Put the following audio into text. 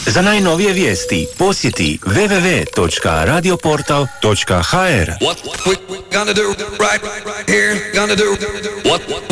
Za najnovije vijesti posjeti www.radioportal.hr. What we gonna do right here, gonna do what